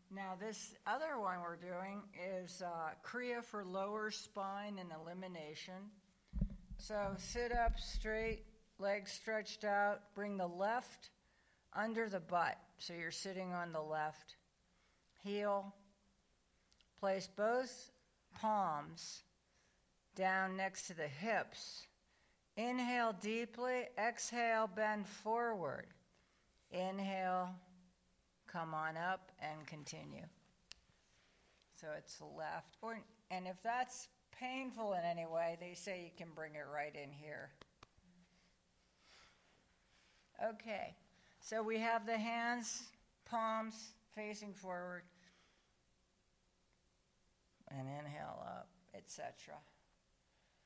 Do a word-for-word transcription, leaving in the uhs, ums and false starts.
Now this other one we're doing is uh, Kriya for lower spine and elimination. So sit up straight, legs stretched out, bring the left under the butt, so you're sitting on the left. Heel, place both palms down next to the hips. Inhale deeply, exhale, bend forward. Inhale, come on up and continue. So it's left. Or, and if that's painful in any way, they say you can bring it right in here. Okay, so we have the hands, palms facing forward, and inhale up, et cetera.